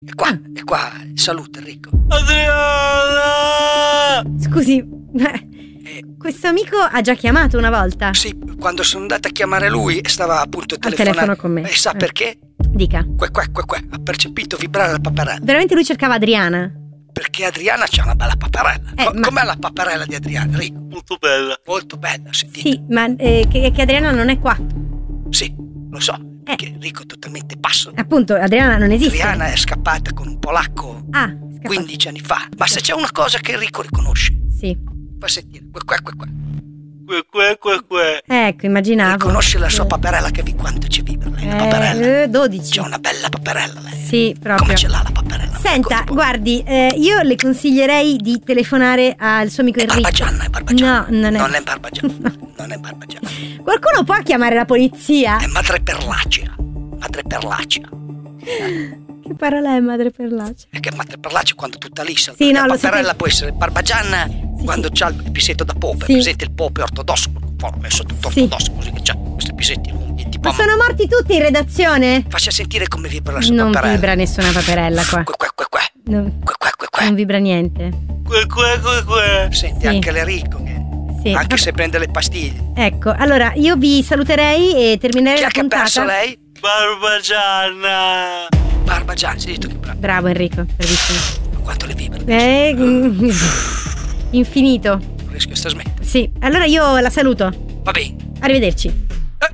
È qua, salute Enrico. Adriana! Scusi, questo amico ha già chiamato una volta? Sì, quando sono andata a chiamare lui stava appunto al telefono con me. E sa perché? Dica. Ha percepito vibrare la paperella. Veramente lui cercava Adriana? Perché Adriana c'ha una bella paperella. Com'è la paperella di Adriana, Enrico? Molto bella. Molto bella, sentite. Sì, ma che Adriana non è qua. Sì, lo so, perché Enrico è totalmente pazzo. Appunto, Adriana non esiste. Adriana è scappata con un polacco 15 anni fa. Ma se c'è una cosa che Enrico riconosce. Sì. Fa sentire, qua. Ecco, immaginavo. Riconosce la sua paperella quanto ci vibra lei, la paperella. 12. C'è una bella paperella lei. Sì, proprio. Come ce l'ha la paperella? Senta, guardi, io le consiglierei di telefonare al suo amico Enrico. È Barbagianna. No, non è Barbagianna. Non è Barbagianna. Qualcuno può chiamare la polizia? È Madre Perlacea. Che parola è Madre Perlacea? È che Madre Perlacea quando tutta lissa. Sì, no, la lo so paperella che... può essere Barbagianna quando c'ha il pisetto da pope. Sì. Presente il pope ortodosso, messo tutto ortodosso, così che c'ha questi pisetti lunghi. Tipo Ma sono morti tutti in redazione? Faccia sentire come vibra la sua non paperella. Non vibra nessuna paperella qua. Qua. Non vibra niente. Senti Sì. anche l'Enrico Sì. anche se prende le pastiglie. Ecco, allora io vi saluterei e terminerei Chi la è che ha puntata. perso lei? Barbagianna! Barbagianna, sei detto che bravo. Bravo Enrico, bravissimo. Quanto le vibra? Infinito. Non riesco a smettere. Sì, allora io la saluto. Va bene. Arrivederci.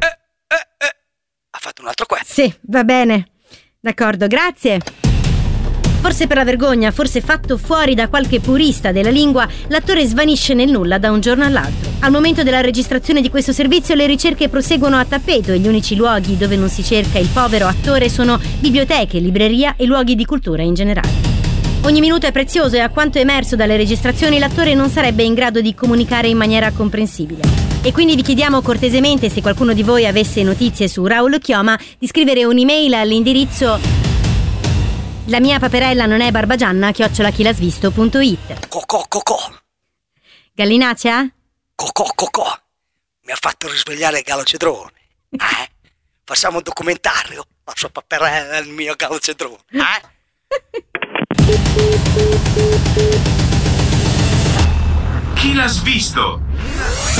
Ha fatto un altro qua. Sì, va bene. D'accordo, grazie. Forse per la vergogna, forse fatto fuori da qualche purista della lingua, l'attore svanisce nel nulla da un giorno all'altro. Al momento della registrazione di questo servizio le ricerche proseguono a tappeto e gli unici luoghi dove non si cerca il povero attore sono biblioteche, libreria e luoghi di cultura in generale. Ogni minuto è prezioso e a quanto emerso dalle registrazioni l'attore non sarebbe in grado di comunicare in maniera comprensibile. E quindi vi chiediamo cortesemente, se qualcuno di voi avesse notizie su Raul Chioma, di scrivere un'email all'indirizzo la mia paperella non è barbagianna @chilasvisto.it. Cocò. Gallinacea? Cocò. Mi ha fatto risvegliare il gallo cedrone. Facciamo un documentario. La sua paperella è il mio gallo cedrone. Chi l'ha svisto?